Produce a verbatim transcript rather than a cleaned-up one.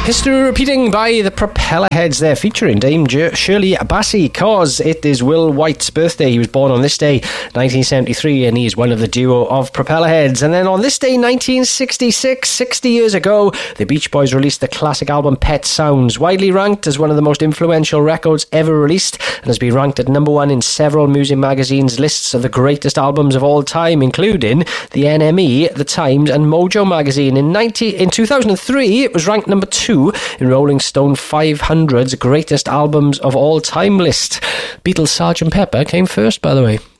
History repeating by the Propellerheads there, featuring Dame J- Shirley Bassey, cause it is Will White's birthday. He was born on this day, nineteen seventy-three, and he is one of the duo of Propellerheads. And then on this day, nineteen sixty-six, sixty years ago, the Beach Boys released the classic album Pet Sounds, widely ranked as one of the most influential records ever released, and has been ranked at number one in several music magazines' lists of the greatest albums of all time, including the N M E, The Times, and Mojo magazine. In ninety in two thousand three, it was ranked number two in Rolling Stone five hundred's greatest albums of all time list. Beatles' Sergeant Pepper came first, by the way.